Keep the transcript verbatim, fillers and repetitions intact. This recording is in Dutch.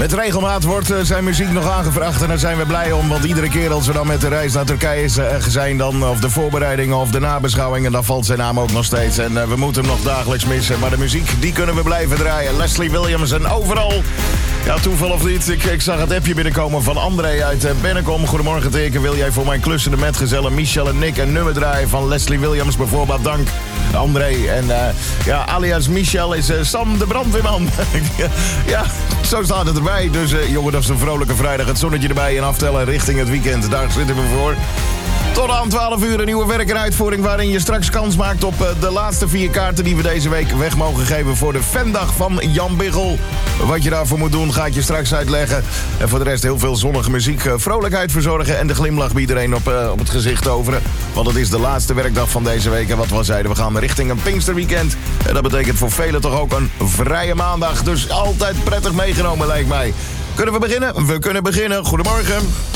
Met regelmaat wordt uh, zijn muziek nog aangevraagd en daar zijn we blij om. Want iedere keer als we dan met de reis naar Turkije uh, zijn, dan, of de voorbereidingen of de nabeschouwingen, dan valt zijn naam ook nog steeds. En uh, we moeten hem nog dagelijks missen. Maar de muziek, die kunnen we blijven draaien. Leslie Williams en overal. Ja, toeval of niet, ik, ik zag het appje binnenkomen van André uit uh, Bennekom. Goedemorgen teken, wil jij voor mijn klussende metgezellen Michel en Nick een nummer draaien van Leslie Williams bijvoorbeeld? Dank André. En uh, ja, alias Michel is uh, Sam de brandweerman. Ja, zo staat het erbij. Dus uh, jongen, dat is een vrolijke vrijdag. Het zonnetje erbij en aftellen richting het weekend. Daar zitten we voor. Tot aan twaalf uur een nieuwe werk- en uitvoering waarin je straks kans maakt op uh, de laatste vier kaarten die we deze week weg mogen geven voor de Fandag van Jan Biggel. Wat je daarvoor moet doen, ga ik je straks uitleggen. En voor de rest heel veel zonnige muziek, uh, vrolijkheid verzorgen en de glimlach bij iedereen op, uh, op het gezicht toveren. Want het is de laatste werkdag van deze week. En wat we al zeiden, we gaan richting een Pinksterweekend. En dat betekent voor velen toch ook een vrije maandag. Dus altijd prettig meegenomen, lijkt mij. Kunnen we beginnen? We kunnen beginnen. Goedemorgen.